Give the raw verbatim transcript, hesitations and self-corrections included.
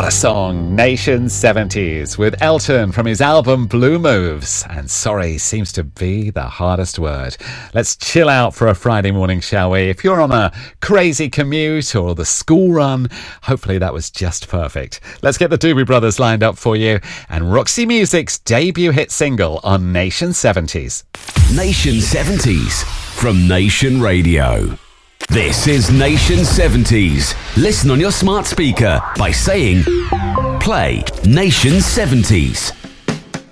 a song, Nation seventies, with Elton from his album Blue Moves. And sorry seems to be the hardest word. Let's chill out for a Friday morning, shall we? If you're on a crazy commute or the school run, hopefully that was just perfect. Let's get the Doobie Brothers lined up for you and Roxy Music's debut hit single on Nation seventies. Nation seventies from Nation Radio. This is Nation seventies. Listen on your smart speaker by saying, play Nation seventies.